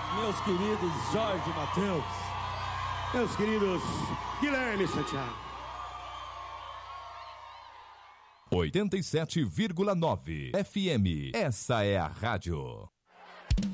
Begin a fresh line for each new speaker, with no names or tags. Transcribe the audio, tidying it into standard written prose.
Meus queridos Jorge Mateus.
Meus queridos Guilherme Santiago.
87,9 FM. Essa é a rádio.